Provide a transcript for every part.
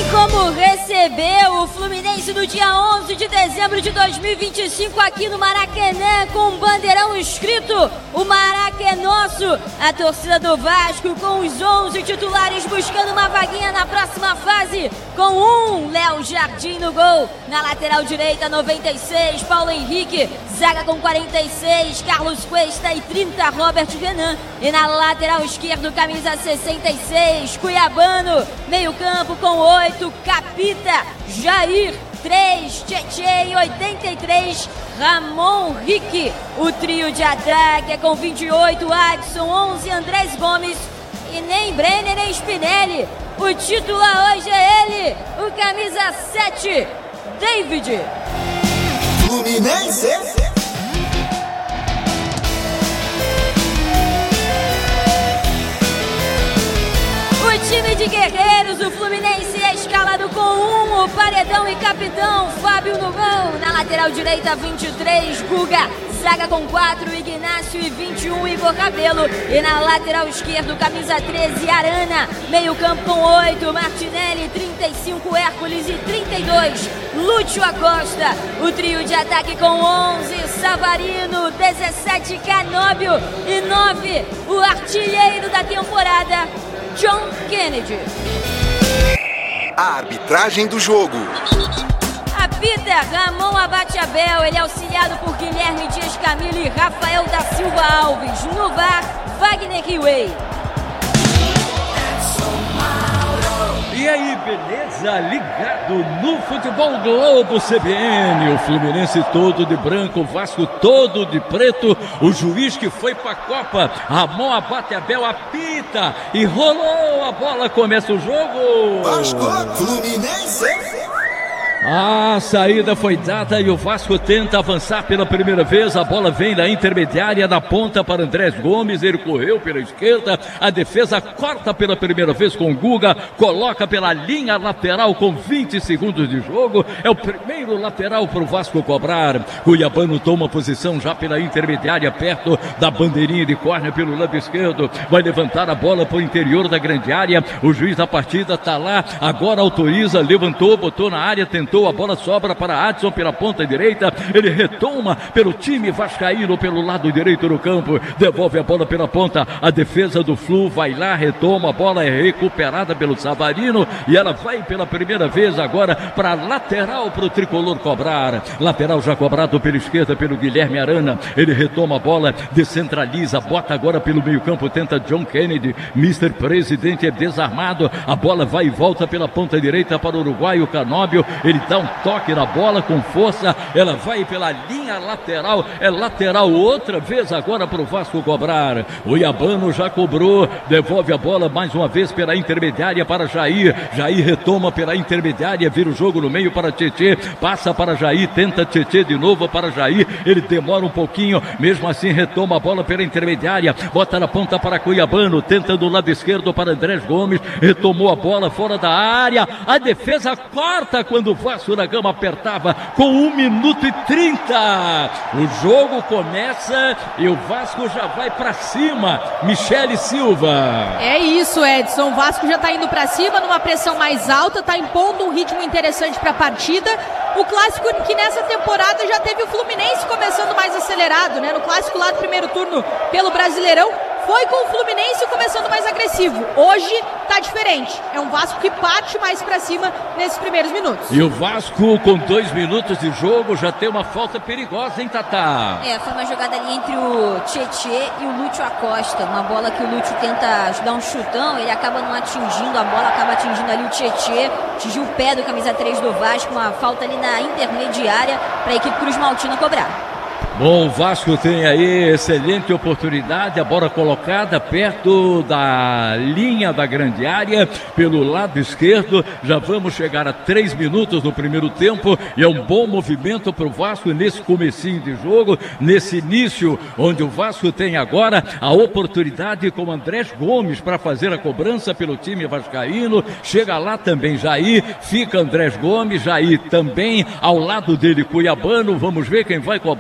Como recebeu o Fluminense no dia 11 de dezembro de 2025 aqui no Maracanã com um bandeirão escrito "O Maraca é nosso". A torcida do Vasco com os 11 titulares buscando uma vaguinha na próxima fase, com Léo Jardim no gol. Na lateral direita, 96, Paulo Henrique. Zaga com 46, Carlos Cuesta e 30, Robert Renan. E na lateral esquerda, camisa 66, Cuiabano. Meio campo com 8, Capita, Jair, 3, Tietê e 83, Ramon Rick. O trio de ataque é com 28, Adson, 11, Andrés Gomes e nem Brenner nem Spinelli. O titular hoje é ele, o camisa 7, David. Fluminense. O time de guerreiros, o Fluminense é escalado com o paredão e capitão Fábio no gol. Na lateral direita, 23, Guga. Zaga com 4, Ignácio e 21, Igor Cabelo. E na lateral esquerda, camisa 13, Arana. Meio campo com 8, Martinelli, 35, Hércules e 32, Lúcio Acosta. O trio de ataque com 11, Savarino, 17, Canóbio e 9, o artilheiro da temporada, John Kennedy. A arbitragem do jogo. Apita Ramon Abate-Abel, ele é auxiliado por Guilherme Dias Camilo e Rafael da Silva Alves. No VAR, Wagner Riway. E aí, beleza? Ligado no Futebol Globo CBN. O Fluminense todo de branco, o Vasco todo de preto. O juiz que foi pra Copa, Ramon Abate-Abel, apita e rolou a bola. Começa o jogo. Vasco, Fluminense. A saída foi dada e o Vasco tenta avançar pela primeira vez. A bola vem da intermediária, da ponta para Andrés Gomes. Ele correu pela esquerda. A defesa corta pela primeira vez com Guga. Coloca pela linha lateral com 20 segundos de jogo. É o primeiro lateral para o Vasco cobrar. Cuiabano toma posição já pela intermediária, perto da bandeirinha de córner pelo lado esquerdo. Vai levantar a bola para o interior da grande área. O juiz da partida está lá. Agora autoriza, levantou, botou na área, tentou. A bola sobra para Adson pela ponta direita. Ele retoma pelo time vascaíno pelo lado direito do campo. Devolve a bola pela ponta. A defesa do Flu vai lá, retoma. A bola é recuperada pelo Savarino. E ela vai pela primeira vez agora para lateral para o tricolor cobrar. Lateral já cobrado pela esquerda pelo Guilherme Arana. Ele retoma a bola, descentraliza, bota agora pelo meio campo. Tenta John Kennedy. Mr. Presidente é desarmado. A bola vai e volta pela ponta direita para o uruguaio Canóbio. Ele dá um toque na bola com força, ela vai pela linha lateral, é lateral outra vez agora para o Vasco cobrar. O Cuiabano já cobrou, devolve a bola mais uma vez pela intermediária para Jair. Jair retoma pela intermediária, vira o jogo no meio para Tietê, passa para Jair, tenta Tietê de novo para Jair, ele demora um pouquinho, mesmo assim retoma a bola pela intermediária, bota na ponta para Cuiabano, tenta do lado esquerdo para Andrés Gomes, retomou a bola fora da área, a defesa corta quando o Vasco da Gama apertava com 1 minuto e 30. O jogo começa e o Vasco já vai pra cima. Michele Silva. É isso, Edson. O Vasco já tá indo pra cima numa pressão mais alta, tá impondo um ritmo interessante pra partida. O clássico que nessa temporada já teve o Fluminense começando mais acelerado, né? No clássico lá do primeiro turno pelo Brasileirão, foi com o Fluminense começando mais agressivo. Hoje tá diferente. É um Vasco que parte mais pra cima nesses primeiros minutos. E o Vasco, com 2 minutos de jogo, já tem uma falta perigosa, hein, Tatá? Foi uma jogada ali entre o Tietê e o Lúcio Acosta. Uma bola que o Lúcio tenta dar um chutão, ele acaba não atingindo, a bola acaba atingindo ali o Tietê, atingiu o pé do camisa 3 do Vasco, uma falta ali na intermediária para a equipe Cruz Maltina cobrar. Bom, o Vasco tem aí excelente oportunidade, a bola colocada perto da linha da grande área, pelo lado esquerdo. Já vamos chegar a 3 minutos no primeiro tempo e é um bom movimento para o Vasco nesse comecinho de jogo, nesse início, onde o Vasco tem agora a oportunidade com Andrés Gomes para fazer a cobrança pelo time vascaíno. Chega lá também Jair, fica Andrés Gomes, Jair também, ao lado dele Cuiabano. Vamos ver quem vai cobrar pelo Vasco.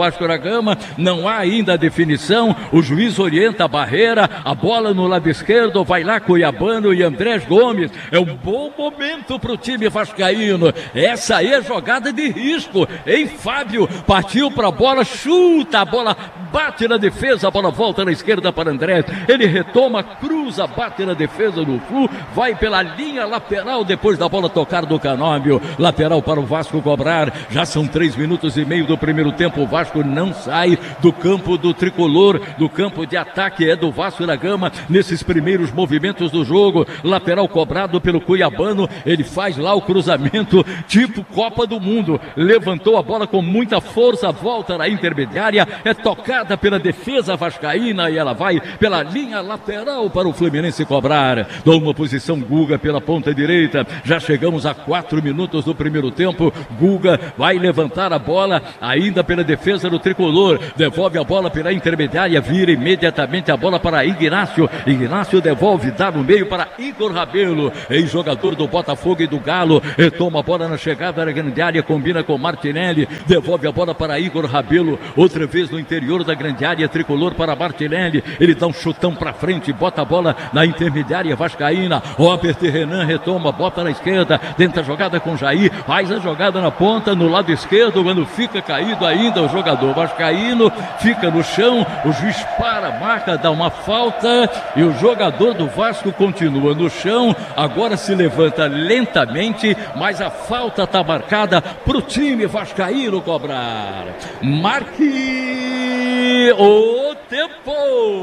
Vasco da Gama, não há ainda a definição, o juiz orienta a barreira, a bola no lado esquerdo, vai lá Cuiabano e Andrés Gomes, é um bom momento para o time vascaíno, essa aí é jogada de risco, hein, Fábio? Partiu para a bola, chuta, a bola bate na defesa, a bola volta na esquerda para Andrés, ele retoma, cruza, bate na defesa do Flu, vai pela linha lateral depois da bola tocar do Canóbio, lateral para o Vasco cobrar, já são 3 minutos e meio do primeiro tempo, o Vasco não sai do campo do tricolor, do campo de ataque é do Vasco da Gama, nesses primeiros movimentos do jogo, lateral cobrado pelo Cuiabano, ele faz lá o cruzamento, tipo Copa do Mundo, levantou a bola com muita força, volta na intermediária, é tocada pela defesa vascaína e ela vai pela linha lateral para o Fluminense cobrar, toma posição Guga pela ponta direita, já chegamos a 4 minutos do primeiro tempo, Guga vai levantar a bola, ainda pela defesa do tricolor, devolve a bola pela intermediária, vira imediatamente a bola para Ignácio, Ignácio devolve, dá no meio para Igor Rabelo, ex-jogador do Botafogo e do Galo, retoma a bola na chegada da grande área, combina com Martinelli, devolve a bola para Igor Rabelo, outra vez no interior da grande área, tricolor para Martinelli, ele dá um chutão para frente, bota a bola na intermediária vascaína, Robert Renan retoma, bota na esquerda, tenta a jogada com Jair, faz a jogada na ponta, no lado esquerdo, quando fica caído ainda o jogador vascaíno, fica no chão, o juiz para, marca, dá uma falta e o jogador do Vasco continua no chão, agora se levanta lentamente, mas a falta está marcada para o time vascaíno cobrar. Marque o tempo!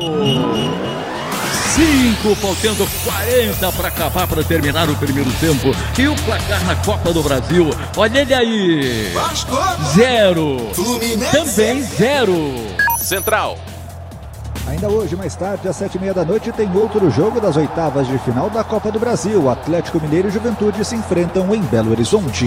5, faltando 40 para acabar, para terminar o primeiro tempo. E o placar na Copa do Brasil, olha ele aí. Vasco 0. Fluminense Também 0. Central. Ainda hoje, mais tarde, às 7h30 da noite, tem outro jogo das oitavas de final da Copa do Brasil. Atlético Mineiro e Juventude se enfrentam em Belo Horizonte.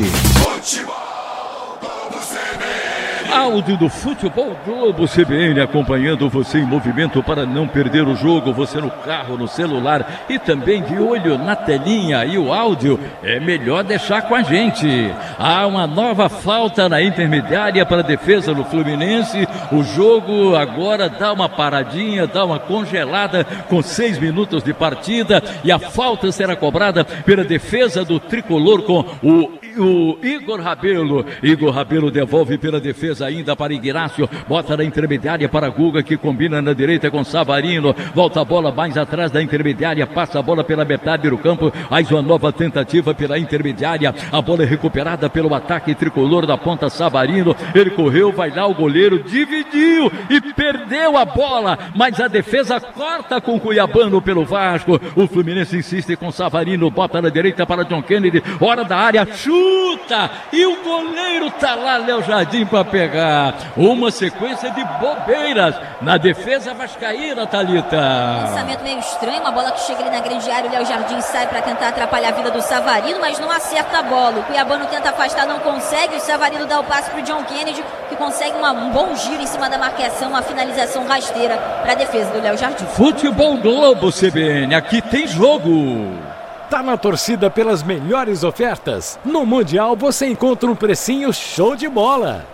Áudio do Futebol Globo CBN, acompanhando você em movimento para não perder o jogo, você no carro, no celular e também de olho na telinha, e o áudio é melhor deixar com a gente. Há uma nova falta na intermediária para a defesa do Fluminense, o jogo agora dá uma paradinha, dá uma congelada com 6 minutos de partida e a falta será cobrada pela defesa do tricolor com o Igor Rabelo. Igor Rabelo devolve pela defesa ainda para Ignácio, bota na intermediária para Guga, que combina na direita com Savarino, volta a bola mais atrás da intermediária, passa a bola pela metade do campo, faz uma nova tentativa pela intermediária, a bola é recuperada pelo ataque tricolor da ponta Savarino, ele correu, vai lá, o goleiro dividiu e perdeu a bola, mas a defesa corta com Cuiabano pelo Vasco, o Fluminense insiste com Savarino, bota na direita para John Kennedy, fora da área, chuta, e o goleiro tá lá, Léo Jardim, para pegar. Uma sequência de bobeiras na defesa vascaína, Thalita. Lançamento meio estranho, uma bola que chega ali na grande área, o Léo Jardim sai para tentar atrapalhar a vida do Savarino, mas não acerta a bola. O Cuiabano tenta afastar, não consegue, o Savarino dá o passe para o John Kennedy, que consegue um bom giro em cima da marcação, uma finalização rasteira para a defesa do Léo Jardim. Futebol Globo CBN, aqui tem jogo. Tá na torcida pelas melhores ofertas? No Mundial você encontra um precinho show de bola.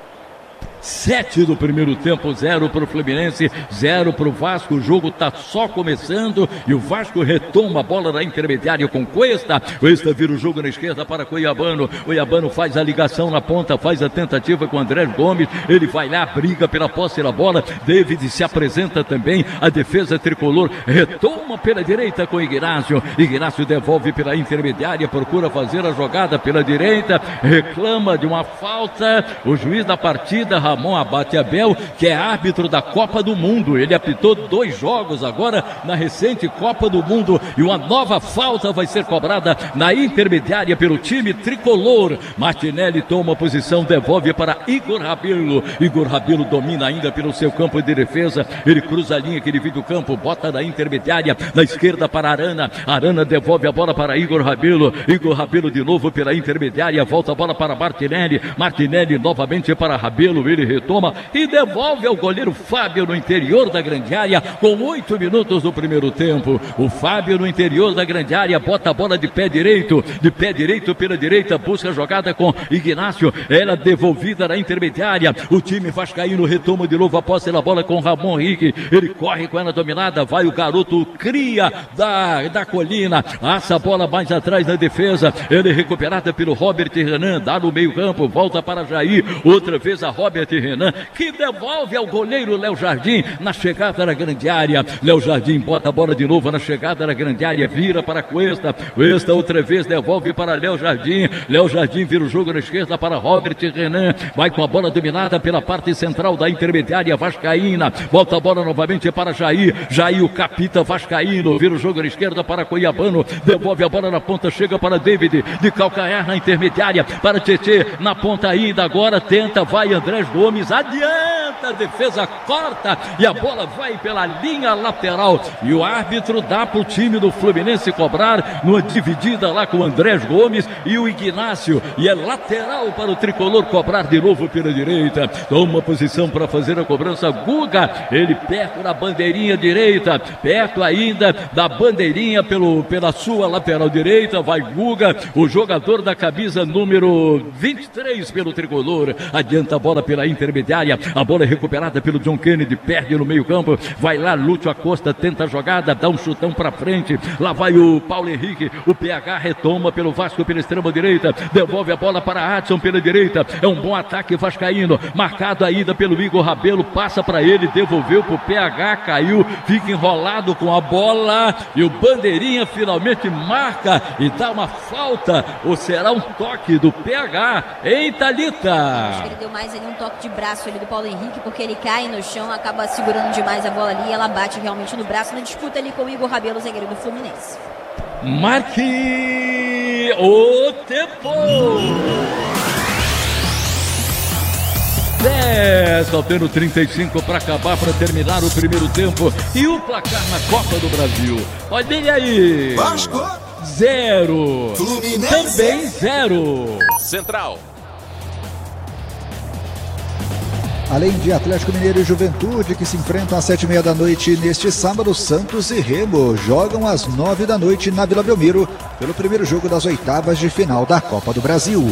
7 do primeiro tempo, 0 para o Fluminense, 0 para o Vasco. O jogo está só começando e o Vasco retoma a bola na intermediária com Cuesta. Cuesta vira o jogo na esquerda para Cuiabano. Cuiabano faz a ligação na ponta, faz a tentativa com André Gomes. Ele vai lá, briga pela posse da bola. David se apresenta também. A defesa tricolor retoma pela direita com Ignácio. Ignácio devolve pela intermediária, procura fazer a jogada pela direita, reclama de uma falta. O juiz da partida, Ramon Abate Abel, que é árbitro da Copa do Mundo. Ele apitou 2 jogos agora na recente Copa do Mundo e uma nova falta vai ser cobrada na intermediária pelo time tricolor. Martinelli toma posição, devolve para Igor Rabelo. Igor Rabelo domina ainda pelo seu campo de defesa. Ele cruza a linha que divide o campo, bota na intermediária, na esquerda para Arana. Arana devolve a bola para Igor Rabelo. Igor Rabelo de novo pela intermediária, volta a bola para Martinelli. Martinelli novamente para Rabelo. Ele ele retoma e devolve ao goleiro Fábio no interior da grande área, com 8 minutos do primeiro tempo. O Fábio no interior da grande área, bota a bola de pé direito pela direita, busca a jogada com Ignácio, ela devolvida na intermediária. O time vascaíno retoma de novo a posse da bola com Ramon Henrique, ele corre com ela dominada, vai o garoto Cria da Colina, assa a bola mais atrás na defesa, ele é recuperada pelo Robert Renan, dá no meio campo, volta para Jair, outra vez a Robert Renan, que devolve ao goleiro Léo Jardim, na chegada da grande área. Léo Jardim bota a bola de novo na chegada da grande área, vira para Cuesta outra vez devolve para Léo Jardim vira o jogo na esquerda para Robert Renan, vai com a bola dominada pela parte central da intermediária vascaína, volta a bola novamente para Jair, o capita vascaíno, vira o jogo na esquerda para Cuiabano, devolve a bola na ponta, chega para David, de calcanhar na intermediária, para Tietê, na ponta ainda, agora tenta, vai Andrés Gomes, adianta, a defesa corta e a bola vai pela linha lateral, e o árbitro dá para o time do Fluminense cobrar numa dividida lá com o Andrés Gomes e o Ignácio, e é lateral para o tricolor cobrar de novo pela direita. Toma posição para fazer a cobrança Guga, ele perto da bandeirinha direita, perto ainda da bandeirinha pela sua lateral direita, vai Guga, o jogador da camisa número 23 pelo tricolor, adianta a bola pela intermediária, a bola é recuperada pelo John Kennedy, perde no meio campo, vai lá Lúcio Acosta, tenta a jogada, dá um chutão para frente, lá vai o Paulo Henrique, o PH retoma pelo Vasco pela extrema direita, devolve a bola para Adson pela direita, é um bom ataque vascaíno, marcado ainda pelo Igor Rabelo, passa para ele, devolveu pro PH, caiu, fica enrolado com a bola e o bandeirinha finalmente marca e dá uma falta, ou será um toque do PH, hein, Thalita? Acho que ele deu mais ali um toque de braço ali do Paulo Henrique, porque ele cai no chão, acaba segurando demais a bola ali e ela bate realmente no braço, na disputa ali com o Igor Rabelo, zagueiro do Fluminense. Marque o tempo. 10, faltando 35 para acabar, para terminar o primeiro tempo. E o placar na Copa do Brasil. Olha ele aí. Vasco 0. Fluminense também 0. Central. Além de Atlético Mineiro e Juventude, que se enfrentam às 7h30 da noite neste sábado, Santos e Remo jogam às 9 da noite na Vila Belmiro pelo primeiro jogo das oitavas de final da Copa do Brasil.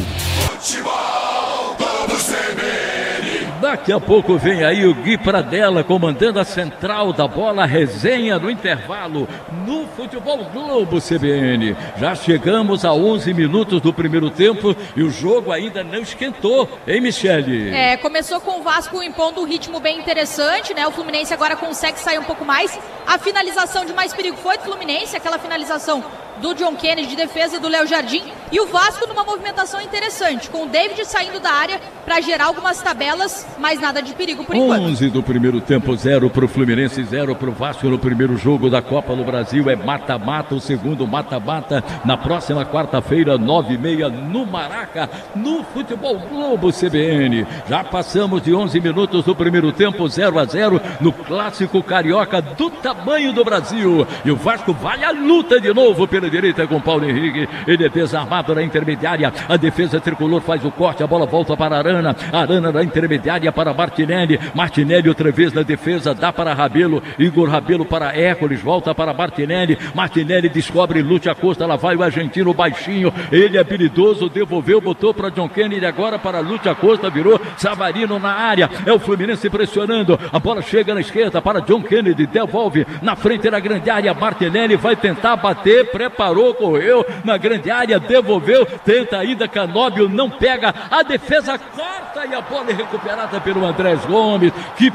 Daqui a pouco vem aí o Gui Pradella comandando a central da bola, resenha no intervalo no Futebol Globo CBN. Já chegamos a 11 minutos do primeiro tempo e o jogo ainda não esquentou, hein, Michele? Começou com o Vasco impondo um ritmo bem interessante, né? O Fluminense agora consegue sair um pouco mais. A finalização de mais perigo foi do Fluminense, aquela finalização do John Kennedy de defesa do Léo Jardim, e o Vasco numa movimentação interessante, com o David saindo da área para gerar algumas tabelas, mas nada de perigo por enquanto. 11 do primeiro tempo, 0 para o Fluminense, 0 para o Vasco no primeiro jogo da Copa do Brasil. É mata-mata, o segundo mata-mata na próxima quarta-feira, 9h30 no Maraca, no Futebol Globo CBN. Já passamos de 11 minutos do primeiro tempo, 0-0 no clássico carioca do tamanho do Brasil, e o Vasco vai à luta de novo pela direita com Paulo Henrique, ele é desarmado na intermediária, a defesa tricolor faz o corte, a bola volta para Arana na intermediária para Martinelli outra vez na defesa, dá para Rabelo, Igor Rabelo para Hércules, volta para Martinelli descobre Lúcio Acosta, lá vai o argentino baixinho, ele é habilidoso, devolveu, botou para John Kennedy, agora para Lúcio Acosta, virou Savarino na área, é o Fluminense pressionando, a bola chega na esquerda para John Kennedy, devolve na frente da grande área, Martinelli vai tentar bater, preparou, correu na grande área, devolveu, tenta ainda, Canóbio não pega, a defesa corta e a bola é recuperada pelo Andrés Gomes. Que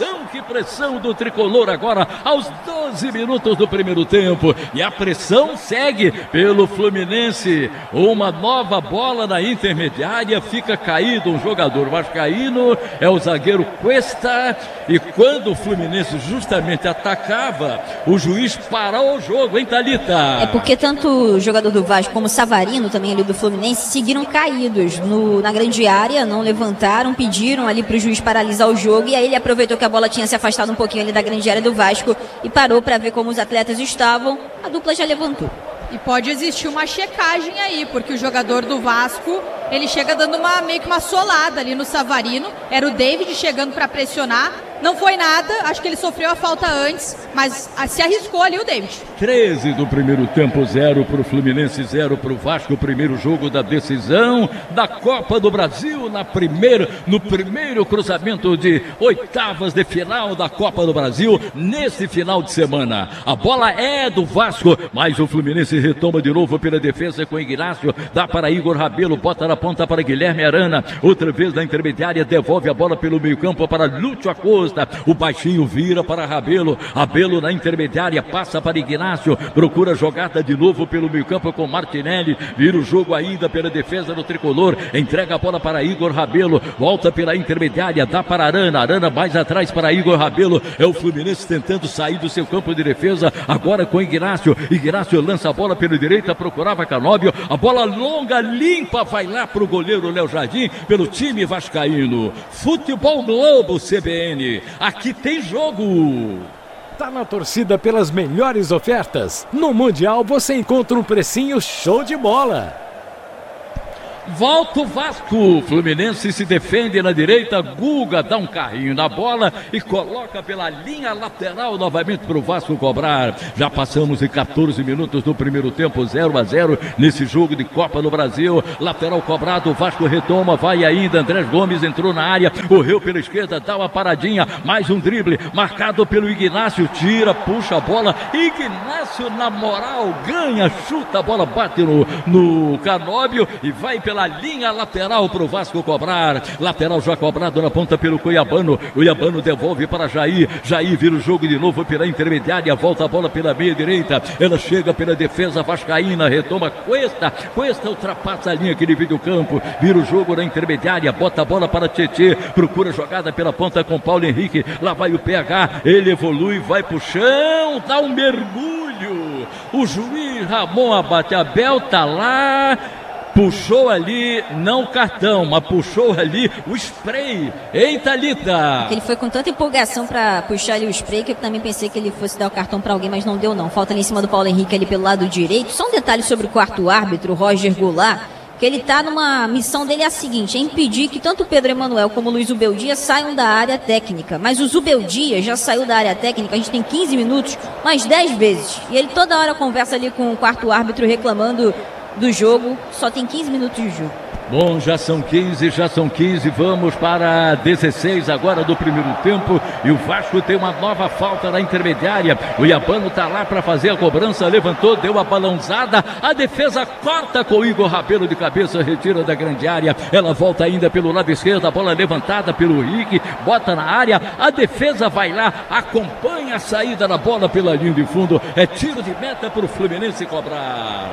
pressão do tricolor agora aos 12 minutos do primeiro tempo, e a pressão segue pelo Fluminense. Uma nova bola na intermediária, fica caído um jogador vascaíno, é o zagueiro Cuesta, e quando o Fluminense justamente atacava, o juiz parou o jogo, hein, Thalita? É porque tanto o jogador do Vasco como o Savarino, também ali do Fluminense, seguiram caídos na grande área, não levantaram, pediram ali para o juiz paralisar o jogo, e aí ele aproveitou que a bola tinha se afastado um pouquinho ali da grande área do Vasco e parou para ver como os atletas estavam. A dupla já levantou. E pode existir uma checagem aí, porque o jogador do Vasco, ele chega dando meio que uma solada ali no Savarino. Era o David chegando para pressionar. Não foi nada, acho que ele sofreu a falta antes, mas se arriscou ali o David. 13 do primeiro tempo, 0 para o Fluminense, 0 para o Vasco. O primeiro jogo da decisão da Copa do Brasil, no primeiro cruzamento de oitavas de final da Copa do Brasil, nesse final de semana. A bola é do Vasco, mas o Fluminense retoma de novo pela defesa com Ignacio, dá para Igor Rabelo, bota na ponta para Guilherme Arana, outra vez na intermediária, devolve a bola pelo meio campo para Lúcio Acosta. O baixinho vira para Rabelo na intermediária, passa para Ignacio, procura jogada de novo pelo meio campo com Martinelli, vira o jogo ainda pela defesa do tricolor, entrega a bola para Igor Rabelo, volta pela intermediária, dá para Arana mais atrás para Igor Rabelo, é o Fluminense tentando sair do seu campo de defesa, agora com Ignacio lança a bola pela direita, procurava Canóbio, a bola longa, limpa, vai lá para o goleiro Léo Jardim, pelo time vascaíno. Futebol Globo CBN, aqui tem jogo. Tá na torcida pelas melhores ofertas? No Mundial você encontra um precinho show de bola. Volta o Vasco, Fluminense se defende na direita, Guga dá um carrinho na bola e coloca pela linha lateral novamente para o Vasco cobrar. Já passamos em 14 minutos do primeiro tempo, 0-0 nesse jogo de Copa do Brasil. Lateral cobrado, o Vasco retoma, vai ainda, Andrés Gomes entrou na área, correu pela esquerda, dá uma paradinha, mais um drible, marcado pelo Ignacio, tira, puxa a bola, Ignacio na moral, ganha, chuta, a bola bate no Canóbio e vai pela linha lateral para o Vasco cobrar. Lateral já cobrado na ponta pelo Cuiabano devolve para Jair vira o jogo de novo pela intermediária, volta a bola pela meia direita, ela chega pela defesa vascaína, retoma Cuesta ultrapassa a linha que divide o campo, vira o jogo na intermediária, bota a bola para Tietê, procura jogada pela ponta com Paulo Henrique, lá vai o PH, ele evolui, vai pro chão, dá um mergulho, o juiz Ramon Abateabel tá lá, puxou ali, não cartão, mas puxou ali o spray. Ei, Thalita! Ele foi com tanta empolgação pra puxar ali o spray que eu também pensei que ele fosse dar o cartão pra alguém, mas não deu não. Falta ali em cima do Paulo Henrique ali pelo lado direito. Só um detalhe sobre o quarto árbitro, Roger Goulart, que ele tá numa missão dele é a seguinte, é impedir que tanto o Pedro Emanuel como o Luiz Ubeldia saiam da área técnica. Mas o Ubeldia já saiu da área técnica, a gente tem 15 minutos, mais 10 vezes. E ele toda hora conversa ali com o quarto árbitro reclamando do jogo, só tem 15 minutos de jogo. Bom, já são 15, vamos para 16 agora do primeiro tempo e o Vasco tem uma nova falta na intermediária, o Iabano tá lá para fazer a cobrança, levantou, deu uma balançada, a defesa corta com o Igor Rabelo de cabeça, retira da grande área, ela volta ainda pelo lado esquerdo, a bola levantada pelo Rick, bota na área, a defesa vai lá, acompanha a saída da bola pela linha de fundo, é tiro de meta para o Fluminense cobrar.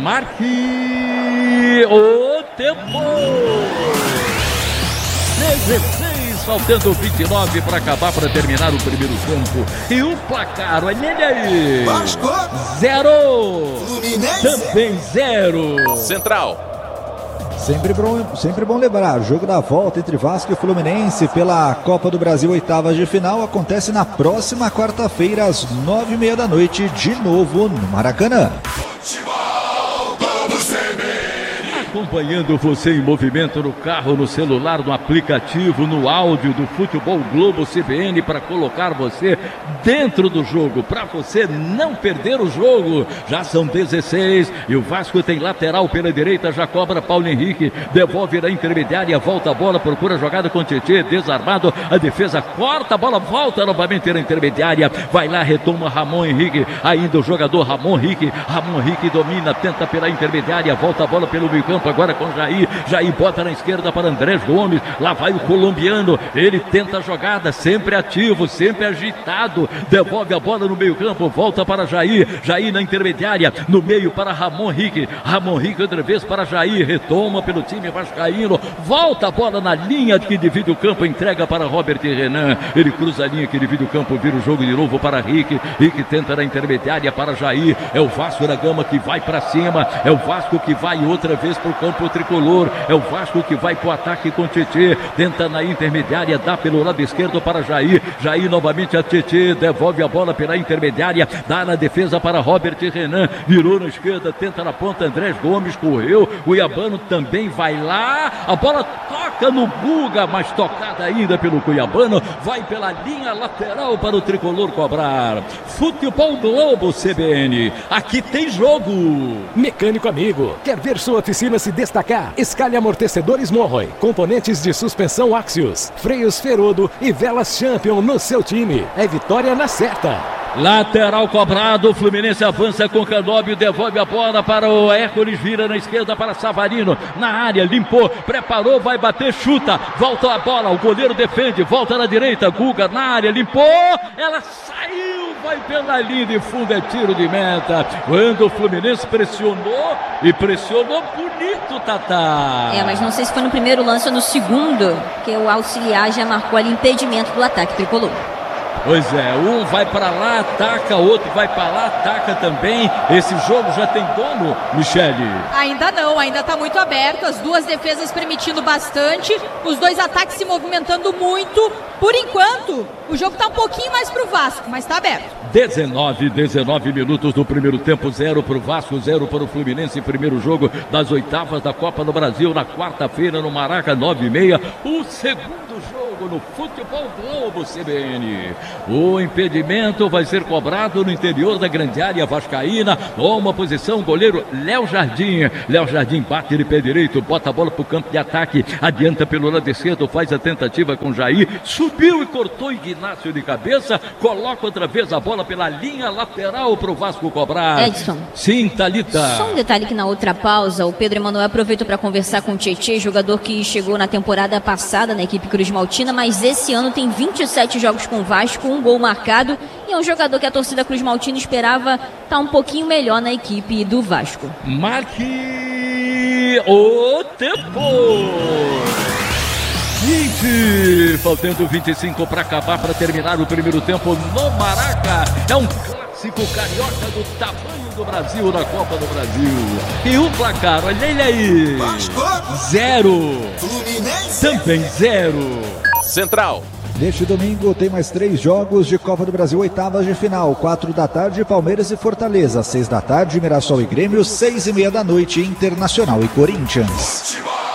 Marque o tempo. 16, faltando 29 para acabar, para terminar o primeiro tempo. E o placar, olha ele aí. Vasco 0. Fluminense também 0. Central. Sempre bom lembrar, jogo da volta entre Vasco e Fluminense pela Copa do Brasil, oitavas de final, acontece na próxima quarta-feira às 9h30 da noite, de novo no Maracanã. Acompanhando você em movimento no carro, no celular, no aplicativo, no áudio do Futebol Globo CBN para colocar você dentro do jogo, para você não perder o jogo. Já são 16 e o Vasco tem lateral pela direita, já cobra Paulo Henrique, devolve na intermediária, volta a bola, procura a jogada com Tietê, desarmado, a defesa corta a bola, volta novamente na intermediária, vai lá, retoma Ramon Henrique, ainda o jogador Ramon Henrique domina, tenta pela intermediária, volta a bola pelo meio campo, agora com Jair bota na esquerda para Andrés Gomes, lá vai o colombiano, ele tenta a jogada, sempre ativo, sempre agitado, devolve a bola no meio campo, volta para Jair na intermediária, no meio para Ramon Henrique outra vez para Jair, retoma pelo time vascaíno, volta a bola na linha que divide o campo, entrega para Robert Renan, ele cruza a linha que divide o campo, vira o jogo de novo para Rick tenta na intermediária para Jair, é o Vasco da Gama que vai para cima, é o Vasco que vai outra vez para pro campo tricolor. É o Vasco que vai pro ataque com Tietê. Tenta na intermediária, dá pelo lado esquerdo para Jair. Jair novamente a Tietê, devolve a bola pela intermediária, dá na defesa para Robert Renan. Virou na esquerda, tenta na ponta, Andrés Gomes correu. O Cuiabano também vai lá. A bola toca no Guga, mas tocada ainda pelo Cuiabano. Vai pela linha lateral para o tricolor cobrar. Futebol Globo CBN. Aqui tem jogo. Mecânico amigo, quer ver sua oficina se destacar? Escalhe amortecedores Morroy, componentes de suspensão Axios, freios Ferodo e velas Champion no seu time. É vitória na certa. Lateral cobrado, o Fluminense avança com Canóbio, devolve a bola para o Hércules, vira na esquerda para Savarino, na área, limpou, preparou, vai bater, chuta, volta a bola, o goleiro defende, volta na direita, Guga na área, limpou, ela saiu, vai pela linha de fundo, é tiro de meta, quando o Fluminense pressionou, e pressionou bonito, Tatá. Mas não sei se foi no primeiro lance ou no segundo, que o auxiliar já marcou ali impedimento do ataque tricolor. Pois é, um vai para lá, ataca, outro vai para lá, ataca também. Esse jogo já tem dono, Michele? Ainda não, ainda está muito aberto. As duas defesas permitindo bastante, os dois ataques se movimentando muito. Por enquanto, o jogo está um pouquinho mais para o Vasco, mas está aberto. 19 minutos do primeiro tempo, 0 para o Vasco, 0 para o Fluminense. Primeiro jogo das oitavas da Copa do Brasil, na quarta-feira no Maraca, 9h30. O segundo jogo no Futebol Globo CBN. O impedimento vai ser cobrado no interior da grande área vascaína. Toma posição o goleiro Léo Jardim. Léo Jardim bate de pé direito, bota a bola para o campo de ataque, adianta pelo lado esquerdo, faz a tentativa com Jair, subiu e cortou Ignácio de cabeça, coloca outra vez a bola pela linha lateral para o Vasco cobrar. Edson. Sim, Thalita. Só um detalhe que na outra pausa, o Pedro Emanuel aproveitou para conversar com o Tietê, jogador que chegou na temporada passada na equipe Cruz Maltina, mas esse ano tem 27 jogos com o Vasco, um gol marcado, e é um jogador que a torcida Cruz Maltina esperava estar um pouquinho melhor na equipe do Vasco. Marque o tempo! 20, faltando 25 para acabar, para terminar o primeiro tempo no Maraca. É um clássico carioca do tamanho do Brasil na Copa do Brasil. E o placar, olha ele aí. Vasco 0. Fluminense Também 0. Central. Neste domingo tem mais 3 jogos de Copa do Brasil, oitavas de final. 4 da tarde, Palmeiras e Fortaleza. 6 da tarde, Mirassol e Grêmio. 6h30 da noite, Internacional e Corinthians.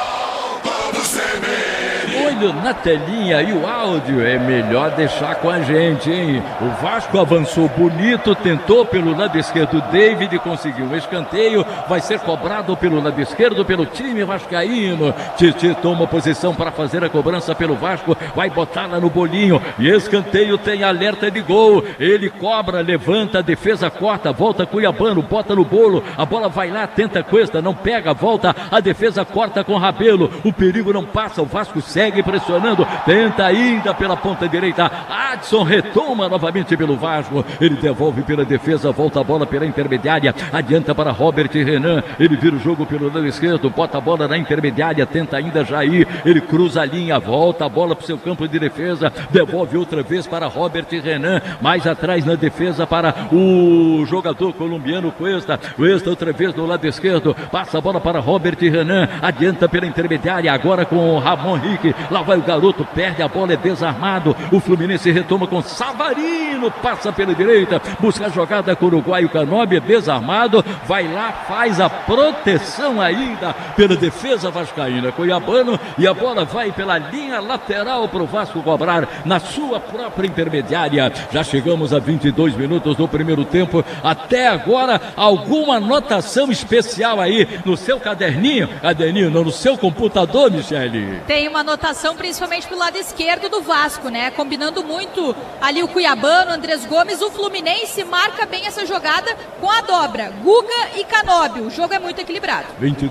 Olho na telinha e o áudio, é melhor deixar com a gente, hein? O Vasco avançou bonito, tentou pelo lado esquerdo, David conseguiu um escanteio, vai ser cobrado pelo lado esquerdo pelo time vascaíno. Titi toma posição para fazer a cobrança pelo Vasco, vai botar lá no bolinho, e escanteio tem alerta de gol, ele cobra, levanta, a defesa corta, volta Cuiabano, bota no bolo, a bola vai lá, tenta Cuesta, não pega, volta, a defesa corta com Rabelo, o perigo não passa, o Vasco segue pressionando, tenta ainda pela ponta direita, Adson retoma novamente pelo Vasco, ele devolve pela defesa, volta a bola pela intermediária, adianta para Robert Renan, ele vira o jogo pelo lado esquerdo, bota a bola na intermediária, tenta ainda Jair, ele cruza a linha, volta a bola para o seu campo de defesa, devolve outra vez para Robert Renan, mais atrás na defesa para o jogador colombiano Cuesta outra vez no lado esquerdo, passa a bola para Robert Renan, adianta pela intermediária, agora com o Ramon Henrique, lá vai o garoto, perde a bola, é desarmado, o Fluminense retoma com Savarino, passa pela direita, busca a jogada com o uruguaio Canóbio, é desarmado, vai lá, faz a proteção ainda pela defesa vascaína, Cuiabano, e a bola vai pela linha lateral para o Vasco cobrar na sua própria intermediária. Já chegamos a 22 minutos do primeiro tempo, até agora alguma anotação especial aí no seu caderninho não, no seu computador, Michele? Tem uma anotação principalmente pro lado esquerdo do Vasco, né? Combinando muito ali o Cuiabano, Andrés Gomes, o Fluminense marca bem essa jogada com a dobra, Guga e Canóbio. O jogo é muito equilibrado.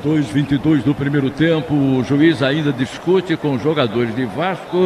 22 do primeiro tempo, o juiz ainda discute com os jogadores de Vasco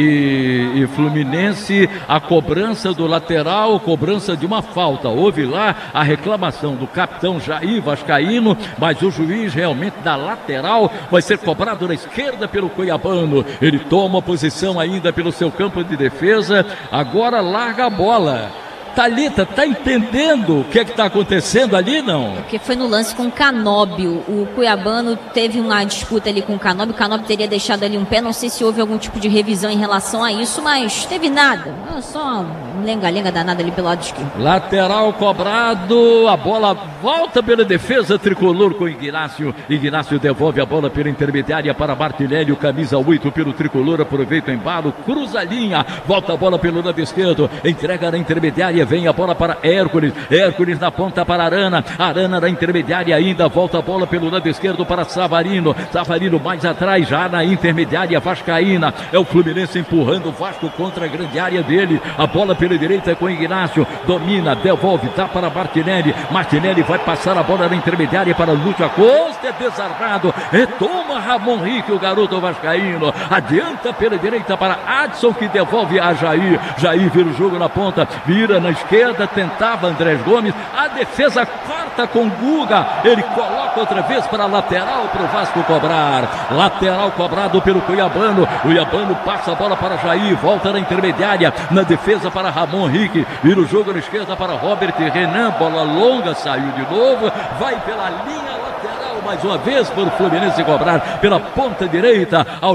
e Fluminense a cobrança do lateral, cobrança de uma falta. Houve lá a reclamação do capitão Jair vascaíno, mas o juiz realmente da lateral vai ser cobrado na esquerda pelo Cuiabano. Ele toma posição ainda pelo seu campo de defesa, agora larga a bola. Thalita, tá entendendo o que é que tá acontecendo ali, não? Porque foi no lance com o Canóbio. O cuiabano teve uma disputa ali com o Canóbio teria deixado ali um pé, não sei se houve algum tipo de revisão em relação a isso, mas teve nada. Só um lenga-lenga danado ali pelo lado esquerdo. Lateral cobrado, a bola volta pela defesa tricolor com Ignácio. Ignácio devolve a bola pela intermediária para Martinelli, o camisa 8 pelo tricolor, aproveita o embalo, cruza a linha, volta a bola pelo lado esquerdo, entrega na intermediária, vem a bola para Hércules, Hércules na ponta para Arana, Arana na intermediária ainda, volta a bola pelo lado esquerdo para Savarino, Savarino mais atrás, já na intermediária vascaína, é o Fluminense empurrando o Vasco contra a grande área dele, a bola pela direita com Ignácio, domina, devolve, dá para Martinelli, Martinelli vai passar a bola na intermediária para Lúcio Acosta, é desarmado, retoma Ramon Rique, o garoto vascaíno, adianta pela direita para Adson, que devolve a Jair, Jair vira o jogo na ponta, vira na esquerda, tentava Andrés Gomes, a defesa corta com Guga, ele coloca outra vez para a lateral para o Vasco cobrar, lateral cobrado pelo Cuiabano, Cuiabano passa a bola para Jair, volta na intermediária, na defesa para Ramon Rique, vira o jogo na esquerda para Robert Renan, bola longa, saiu de novo, vai pela linha lateral mais uma vez para o Fluminense cobrar pela ponta direita aos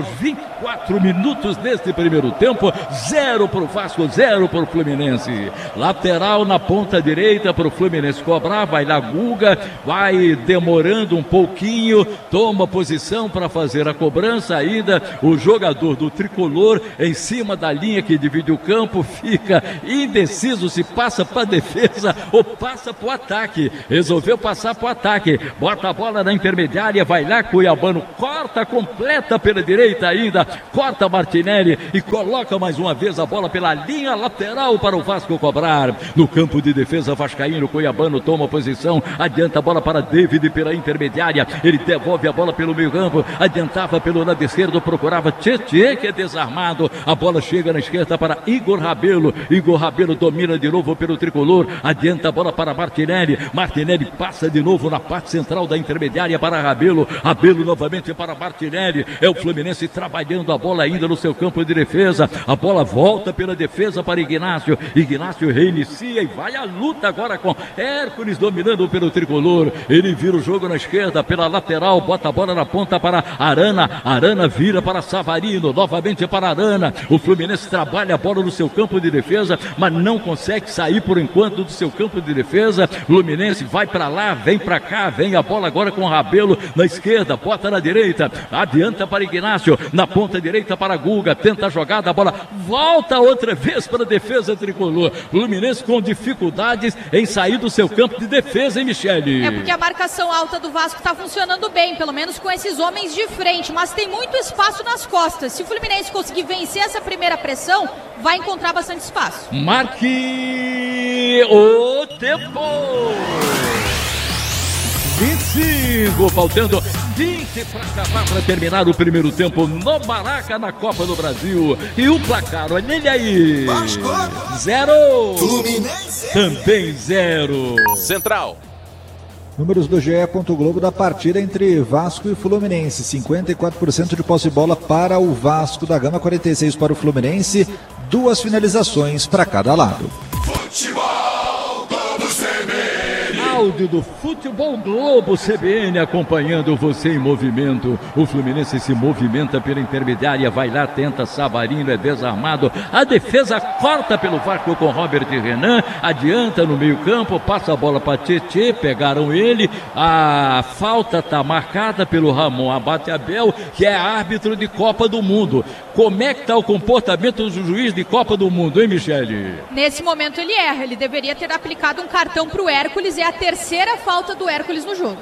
24 minutos deste primeiro tempo, 0 para o Vasco, 0 para o Fluminense, lateral na ponta direita para o Fluminense cobrar, vai lá Guga, vai demorando um pouquinho, toma posição para fazer a cobrança ainda, o jogador do tricolor em cima da linha que divide o campo, fica indeciso se passa para a defesa ou passa para o ataque, resolveu passar para o ataque, bota a bola na intermediária, vai lá Cuiabano, corta completa pela direita ainda, corta Martinelli e coloca mais uma vez a bola pela linha lateral para o Vasco cobrar, no campo de defesa vascaíno, Cuiabano toma posição, adianta a bola para David pela intermediária, ele devolve a bola pelo meio campo, adiantava pelo lado esquerdo, procurava Tietê, que é desarmado, a bola chega na esquerda para Igor Rabelo, Igor Rabelo domina de novo pelo tricolor, adianta a bola para Martinelli, Martinelli passa de novo na parte central da intermediária para Rabelo, Rabelo novamente para Martinelli, é o Fluminense trabalhando a bola ainda no seu campo de defesa, a bola volta pela defesa para Ignácio, Ignácio reinicia e vai à luta agora com Hércules dominando pelo tricolor, ele vira o jogo na esquerda pela lateral, bota a bola na ponta para Arana, Arana vira para Savarino, novamente para Arana, o Fluminense trabalha a bola no seu campo de defesa, mas não consegue sair por enquanto do seu campo de defesa, Fluminense vai para lá, vem para cá, vem a bola agora com o Rabelo na esquerda, bota na direita, adianta para Ignácio, na ponta direita para Guga, tenta a jogada, a bola volta outra vez para a defesa tricolor, Fluminense com dificuldades em sair do seu campo de defesa, hein, Michele? É porque a marcação alta do Vasco está funcionando bem, pelo menos com esses homens de frente, mas tem muito espaço nas costas, se o Fluminense conseguir vencer essa primeira pressão, vai encontrar bastante espaço. Marque o tempo! 25, faltando 20 para acabar, para terminar o primeiro tempo no Maraca, na Copa do Brasil. E o placar, olha ele aí. Vasco 0. Fluminense também 0. Central. Números do GE. Globo da partida entre Vasco e Fluminense. 54% de posse de bola para o Vasco da Gama, 46% para o Fluminense. 2 finalizações para cada lado. Futebol Globo CBN. Áudio do Futebol Globo CBN acompanhando você em movimento. O Fluminense se movimenta pela intermediária, vai lá, tenta Savarino, é desarmado. A defesa corta pelo Vasco com Robert Renan, adianta no meio campo, passa a bola para Tietê, pegaram ele. A falta está marcada pelo Ramon Abate Abel, que é árbitro de Copa do Mundo. Como é que está o comportamento do juiz de Copa do Mundo, hein, Michele? Nesse momento ele erra, ele deveria ter aplicado um cartão para o Hércules, é a terceira falta do Hércules no jogo.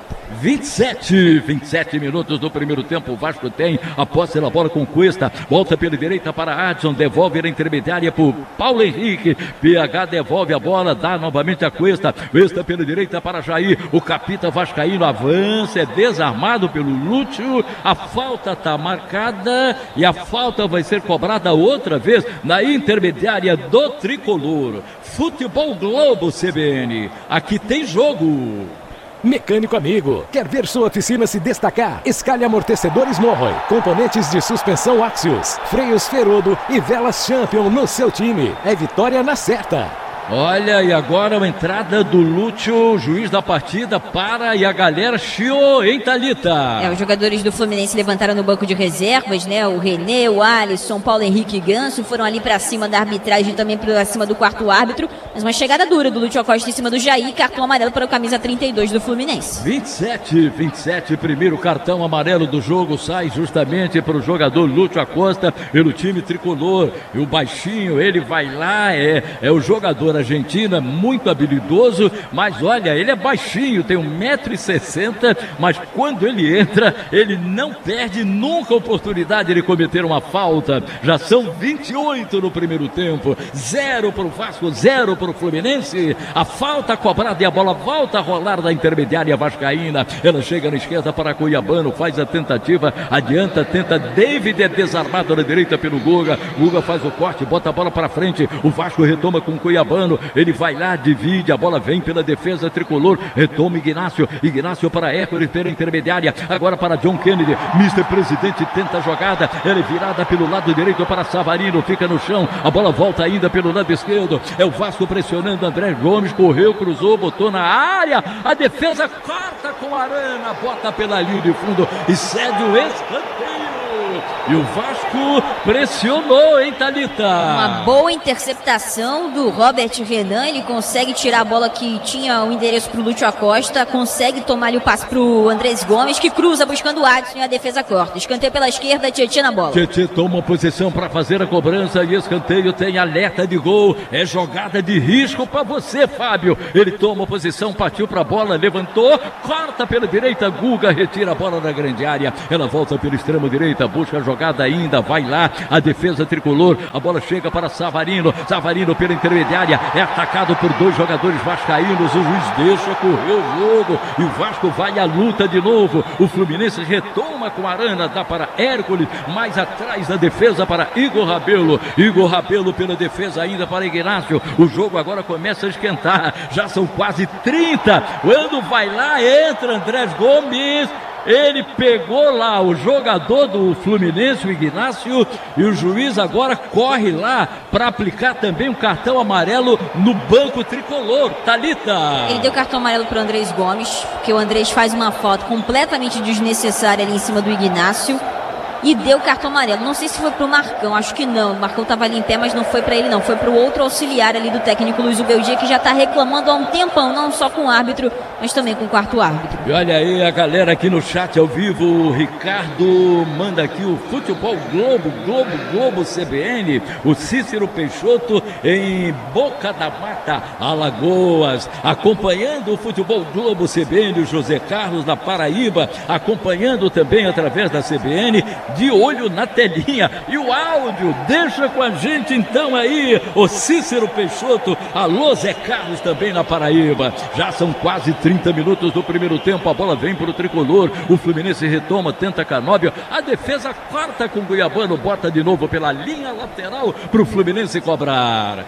27 minutos do primeiro tempo, o Vasco tem a posse da bola com Cuesta, volta pela direita para Adson, devolve na intermediária para Paulo Henrique, PH devolve a bola, dá novamente a Cuesta, Cuesta pela direita para Jair, o capita vascaíno avança, é desarmado pelo Lúcio, a falta está marcada e a falta vai ser cobrada outra vez na intermediária do tricolor. Futebol Globo CBN, aqui tem jogo. Mecânico amigo, quer ver sua oficina se destacar? Escalhe amortecedores Morroy, componentes de suspensão Axios, freios Ferodo e velas Champion no seu time. É vitória na certa. Olha, e agora a entrada do Lúcio, juiz da partida, e a galera chiou, hein, Thalita? Os jogadores do Fluminense levantaram no banco de reservas, né? O René, o Alisson, Paulo Henrique e Ganso foram ali pra cima da arbitragem e também pra cima do quarto árbitro. Mas uma chegada dura do Lúcio Acosta em cima do Jair, cartão amarelo para o camisa 32 do Fluminense. 27, primeiro cartão amarelo do jogo, sai justamente para o jogador Lúcio Acosta, pelo time tricolor. E o baixinho, ele vai lá, é o jogador argentino, muito habilidoso, mas olha, ele é baixinho, tem 1,60 m, mas quando ele entra, ele não perde nunca a oportunidade de cometer uma falta. Já são 28 no primeiro tempo, 0 para o Vasco, 0 para o Fluminense. A falta cobrada e a bola volta a rolar da intermediária vascaína. Ela chega na esquerda para Cuiabano, faz a tentativa, adianta, tenta, David é desarmado na direita pelo Guga. Guga faz o corte, bota a bola para frente, o Vasco retoma com Cuiabano. Ele vai lá, divide, a bola vem pela defesa tricolor, retoma Ignacio para Hércules, pela intermediária, agora para John Kennedy, Mr. Presidente tenta a jogada, ela é virada pelo lado direito para Savarino, fica no chão, a bola volta ainda pelo lado esquerdo, é o Vasco pressionando, André Gomes correu, cruzou, botou na área, a defesa corta com Arana, bota pela linha de fundo e cede o escanteio. E o Vasco pressionou, hein, Thalita? Uma boa interceptação do Robert Renan. Ele consegue tirar a bola que tinha o endereço para o Lúcio Acosta. Consegue tomar ali o passe para o Andrés Gomes, que cruza buscando o Adson e a defesa corta. Escanteio pela esquerda, Tietê na bola. Tietê toma posição para fazer a cobrança e escanteio tem alerta de gol. É jogada de risco para você, Fábio. Ele toma posição, partiu para a bola, levantou, corta pela direita, Guga retira a bola da grande área. Ela volta pela extrema direita, busca a jogada ainda, vai lá, a defesa tricolor, a bola chega para Savarino pela intermediária, é atacado por dois jogadores vascaínos, o juiz deixa correr o jogo, e o Vasco vai à luta de novo, o Fluminense retoma com Arana, dá para Hércules, mais atrás da defesa para Igor Rabelo pela defesa ainda para Ignacio, o jogo agora começa a esquentar, já são quase 30, quando vai lá, entra Andrés Gomes, ele pegou lá o jogador do Fluminense, o Ignacio, e o juiz agora corre lá para aplicar também um cartão amarelo no banco tricolor. Thalita. Ele deu cartão amarelo para o Andrés Gomes, porque o Andrés faz uma falta completamente desnecessária ali em cima do Ignacio. E deu cartão amarelo, não sei se foi pro Marcão, acho que não, o Marcão tava ali em pé, mas não foi pra ele não, foi pro outro auxiliar ali do técnico Luiz Ubeldia, que já tá reclamando há um tempão, não só com o árbitro, mas também com o quarto árbitro. E olha aí a galera aqui no chat ao vivo, o Ricardo manda aqui o Futebol Globo CBN, o Cícero Peixoto em Boca da Mata, Alagoas, acompanhando o Futebol Globo CBN, o José Carlos da Paraíba, acompanhando também através da CBN, de olho na telinha, e o áudio, deixa com a gente então aí, o Cícero Peixoto, alô Zé Carlos também na Paraíba, já são quase 30 minutos do primeiro tempo, a bola vem para o tricolor, o Fluminense retoma, tenta Canóbio, a defesa corta com o Cuiabano, bota de novo pela linha lateral para o Fluminense cobrar,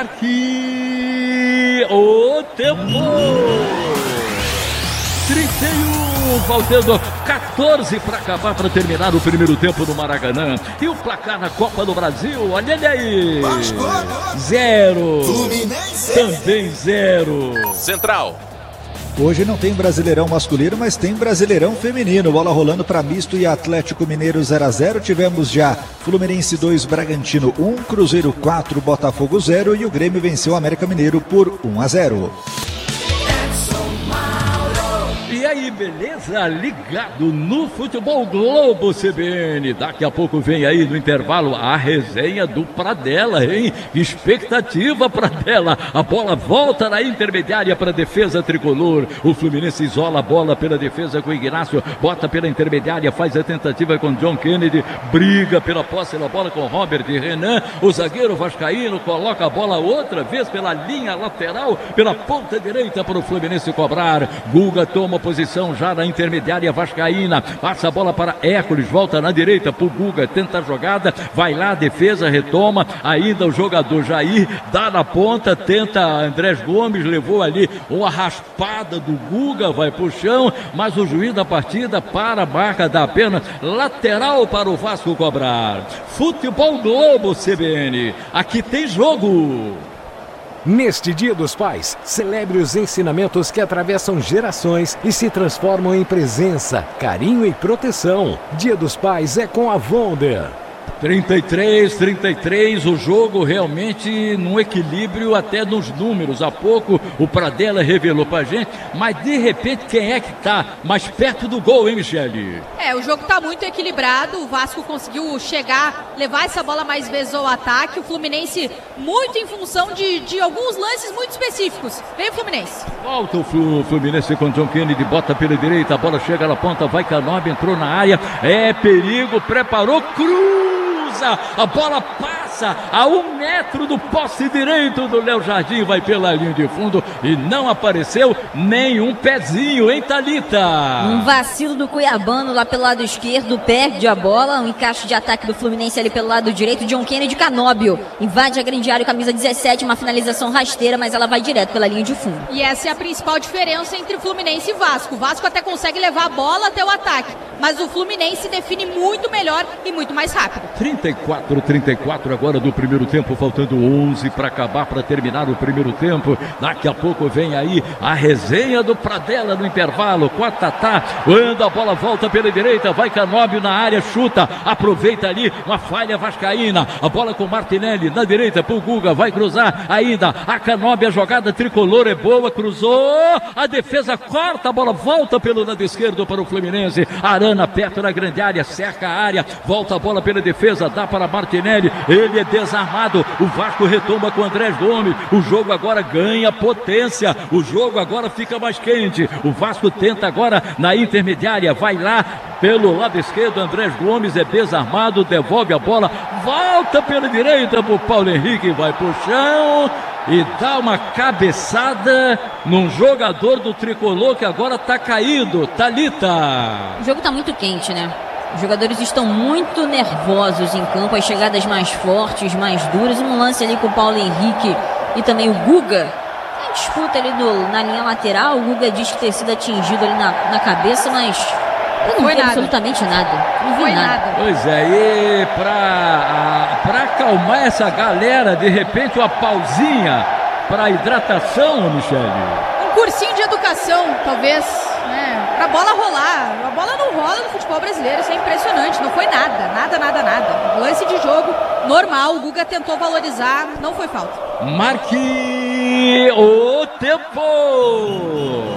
marque o tempo, 31, faltando 14 para acabar, para terminar o primeiro tempo no Maracanã. E o placar na Copa do Brasil, olha ele aí. 0. Fluminense. Também 0. Central. Hoje não tem Brasileirão masculino, mas tem Brasileirão feminino. Bola rolando para Misto e Atlético Mineiro 0-0. Tivemos já Fluminense 2, Bragantino 1, Cruzeiro 4, Botafogo 0 e o Grêmio venceu o América Mineiro por 1-0. E aí, beleza? Ligado no Futebol Globo CBN. Daqui a pouco vem aí no intervalo a resenha do Pradella, hein? Expectativa Pradella. A bola volta na intermediária para a defesa tricolor. O Fluminense isola a bola pela defesa com o Ignacio. Bota pela intermediária, faz a tentativa com John Kennedy. Briga pela posse da bola com Robert Renan. O zagueiro vascaíno coloca a bola outra vez pela linha lateral, pela ponta direita para o Fluminense cobrar. Guga toma posição já na intermediária vascaína, passa a bola para Hércules, volta na direita para o Guga, tenta a jogada, vai lá, defesa, retoma, ainda o jogador Jair, dá na ponta, tenta Andrés Gomes, levou ali uma raspada do Guga, vai pro chão, mas o juiz da partida para a marca, dá apenas lateral para o Vasco cobrar. Futebol Globo CBN, aqui tem jogo. Neste Dia dos Pais, celebre os ensinamentos que atravessam gerações e se transformam em presença, carinho e proteção. Dia dos Pais é com a Wonder. 33, o jogo realmente num equilíbrio até nos números. Há pouco o Pradella revelou pra gente, mas de repente quem é que tá mais perto do gol, hein, Michele? O jogo tá muito equilibrado, o Vasco conseguiu chegar, levar essa bola mais vezes ao ataque, o Fluminense muito em função de alguns lances muito específicos. Vem o Fluminense. Volta o Fluminense com John Kennedy, bota pela direita, a bola chega na ponta, vai Canobi, entrou na área, é perigo, preparou, cruza, a bola passa a 1 metro do poste direito do Léo Jardim, vai pela linha de fundo e não apareceu nenhum pezinho, hein, Thalita? Um vacilo do Cuiabano lá pelo lado esquerdo, perde a bola, um encaixe de ataque do Fluminense ali pelo lado direito, John Kennedy, Canóbio invade a grande área, camisa 17, uma finalização rasteira, mas ela vai direto pela linha de fundo. E essa é a principal diferença entre Fluminense e Vasco. O Vasco até consegue levar a bola até o ataque, mas o Fluminense define muito melhor e muito mais rápido. 34 agora do primeiro tempo, faltando 11 para acabar, para terminar o primeiro tempo. Daqui a pouco vem aí a resenha do Pradella no intervalo, com a Tatá, quando a bola volta pela direita, vai Canóbio na área, chuta, aproveita ali uma falha vascaína, a bola com Martinelli na direita pro Guga, vai cruzar ainda, a Canóbio, a jogada tricolor é boa, cruzou, a defesa corta, a bola volta pelo lado esquerdo para o Fluminense, Arana perto da grande área, cerca a área, volta a bola pela defesa, dá para Martinelli, ele é desarmado, o Vasco retoma com Andrés Gomes, o jogo agora ganha potência, o jogo agora fica mais quente, o Vasco tenta agora na intermediária, vai lá pelo lado esquerdo, Andrés Gomes é desarmado, devolve a bola, volta pela direita pro Paulo Henrique, vai pro chão e dá uma cabeçada num jogador do tricolor que agora tá caído, Thalita. O jogo tá muito quente, né? Os jogadores estão muito nervosos em campo, as chegadas mais fortes, mais duras. Um lance ali com o Paulo Henrique e também o Guga. Tem disputa ali na linha lateral. O Guga diz que ter sido atingido ali na cabeça, mas eu não vi absolutamente nada. Não vi nada. Pois é, e pra acalmar essa galera, de repente uma pausinha para hidratação, Michele. Um cursinho de educação, talvez, né? Pra bola rolar. A bola não rola no futebol brasileiro, isso é impressionante. Não foi nada. Lance de jogo normal, o Guga tentou valorizar, não foi falta. Marque o tempo!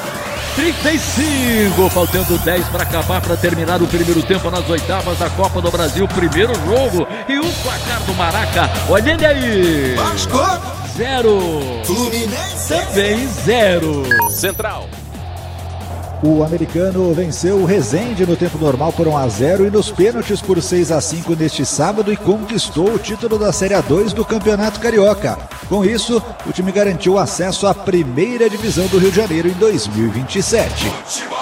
35, faltando 10 para acabar, para terminar o primeiro tempo nas oitavas da Copa do Brasil, primeiro jogo, e o placar do Maraca, olha ele aí! Vasco 0, Fluminense também 0. Central. O americano venceu o Resende no tempo normal por 1-0 e nos pênaltis por 6-5 neste sábado e conquistou o título da Série A2 do Campeonato Carioca. Com isso, o time garantiu acesso à primeira divisão do Rio de Janeiro em 2027.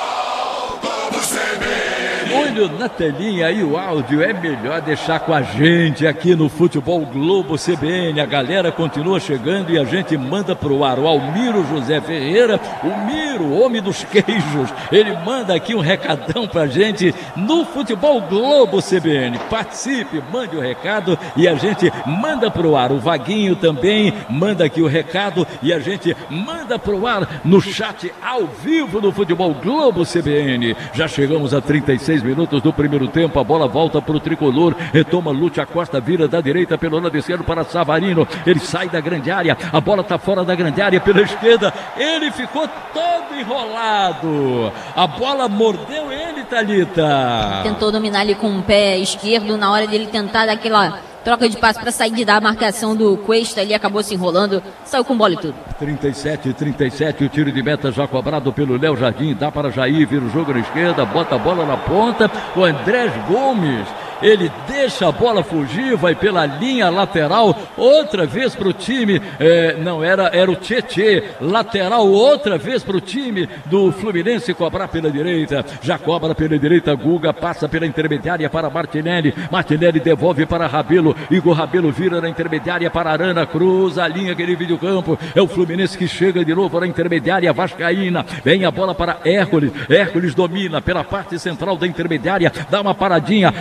Olho na telinha e o áudio é melhor deixar com a gente aqui no Futebol Globo CBN. A galera continua chegando e a gente manda pro ar. O Almiro José Ferreira, o Miro, homem dos queijos, ele manda aqui um recadão pra gente no Futebol Globo CBN. Participe, mande o recado e a gente manda pro ar. O Vaguinho também manda aqui o recado e a gente manda pro ar no chat ao vivo do Futebol Globo CBN. Já chegamos a 36 minutos do primeiro tempo, a bola volta para o tricolor, retoma Lúcio Acosta, vira da direita pelo lado esquerdo para Savarino, ele sai da grande área, a bola está fora da grande área pela esquerda, ele ficou todo enrolado, a bola mordeu ele, Thalita. Tentou dominar ali com o pé esquerdo, na hora dele tentar dar aquela troca de passe para sair da marcação do Cuesta, ali acabou se enrolando, saiu com bola e tudo. 37, o tiro de meta já cobrado pelo Léo Jardim, dá para Jair, vira o jogo na esquerda, bota a bola na ponta, o Andrés Gomes, ele deixa a bola fugir, vai pela linha lateral, outra vez para o time, era o Tietê, lateral, outra vez para o time do Fluminense cobrar pela direita, já cobra pela direita, Guga passa pela intermediária para Martinelli devolve para Rabelo, Igor Rabelo vira na intermediária para Arana, cruza a linha que ele divide o campo, é o Fluminense que chega de novo na intermediária vascaína, vem a bola para Hércules domina pela parte central da intermediária, dá uma paradinha, distribui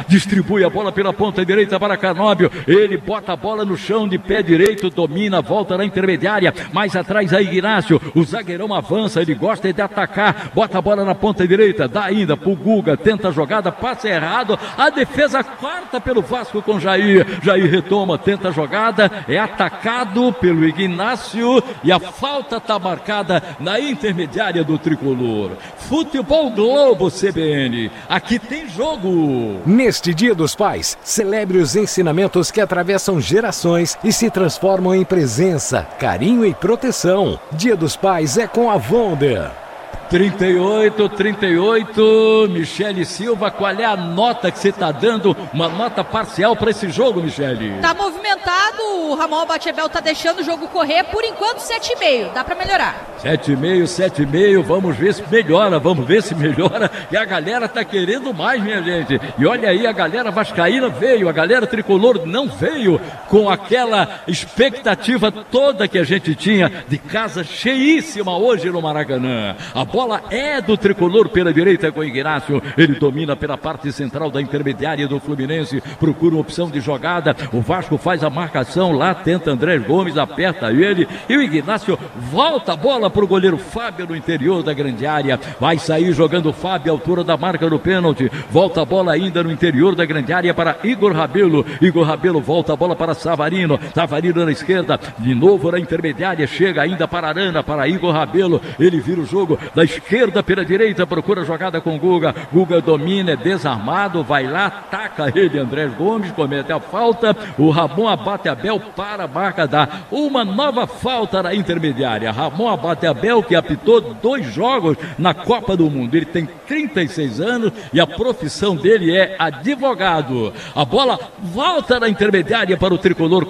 distribui a bola pela ponta direita para Canóbio, ele bota a bola no chão de pé direito, domina, volta na intermediária, mais atrás aí Ignácio, o zagueirão avança, ele gosta de atacar, bota a bola na ponta direita, dá ainda pro Guga, tenta a jogada, passa errado, a defesa corta pelo Vasco com Jair retoma, tenta a jogada, é atacado pelo Ignácio e a falta tá marcada na intermediária do tricolor. Futebol Globo CBN, aqui tem jogo. Neste Dia dos Pais, celebre os ensinamentos que atravessam gerações e se transformam em presença, carinho e proteção. Dia dos Pais é com a Wonder. 38, Michele Silva, qual é a nota que você está dando? Uma nota parcial para esse jogo, Michele? Tá movimentado, o Ramon Batebel tá deixando o jogo correr, por enquanto 7,5, dá para melhorar. 7,5, vamos ver se melhora, e a galera tá querendo mais, minha gente, e olha aí, a galera vascaína veio, a galera tricolor não veio com aquela expectativa toda que a gente tinha de casa cheíssima hoje no Maracanã. A bola é do tricolor pela direita com Ignácio, ele domina pela parte central da intermediária do Fluminense, procura uma opção de jogada, o Vasco faz a marcação, lá tenta Andrés Gomes, aperta ele, e o Ignácio volta a bola para o goleiro Fábio no interior da grande área, vai sair jogando Fábio à altura da marca do pênalti, volta a bola ainda no interior da grande área para Igor Rabelo volta a bola para Savarino na esquerda, de novo na intermediária, chega ainda para Arana, para Igor Rabelo, ele vira o jogo da esquerda pela direita, procura a jogada com Guga domina, é desarmado, vai lá, ataca ele, Andrés Gomes, comete a falta, o Ramon Abateabel para a marca, dá uma nova falta na intermediária. Ramon Abateabel, que apitou 2 jogos na Copa do Mundo, ele tem 36 anos e a profissão dele é advogado. A bola volta na intermediária para o tricolor